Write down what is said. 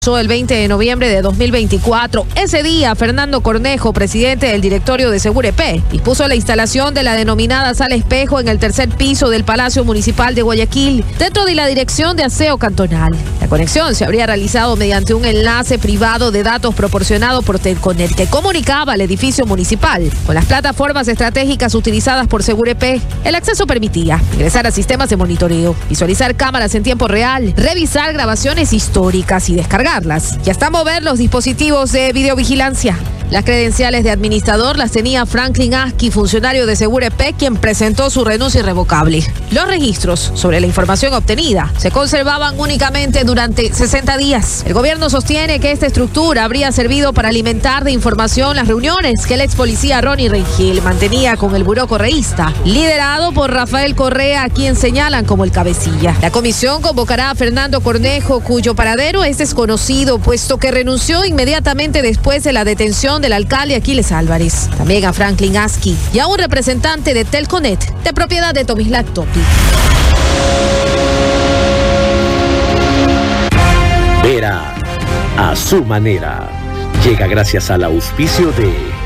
El 20 de noviembre de 2024. Ese día, Fernando Cornejo, presidente del directorio de Segurepé, dispuso la instalación de la denominada sala espejo en el tercer piso del Palacio Municipal de Guayaquil, dentro de la Dirección de Aseo Cantonal. La conexión se habría realizado mediante un enlace privado de datos proporcionado por Telconet, que comunicaba al edificio municipal con las plataformas estratégicas utilizadas por Segurepé. El acceso permitía ingresar a sistemas de monitoreo, visualizar cámaras en tiempo real, revisar grabaciones históricas y descargarlas, y hasta mover los dispositivos de videovigilancia. Las credenciales de administrador las tenía Franklin Aski, funcionario de Segurepé, quien presentó su renuncia irrevocable. Los registros sobre la información obtenida se conservaban únicamente durante 60 días. El gobierno sostiene que esta estructura habría servido para alimentar de información las reuniones que el ex policía Ronnie Rengel mantenía con el buró correísta, liderado por Rafael Correa, a quien señalan como el cabecilla. La comisión convocará a Fernando Cornejo, cuyo paradero es desconocido, puesto que renunció inmediatamente después de la detención del alcalde Aquiles Álvarez. También a Franklin Aski y a un representante de Telconet, de propiedad de Tomislav Topic. Vera, a su manera, llega gracias al auspicio de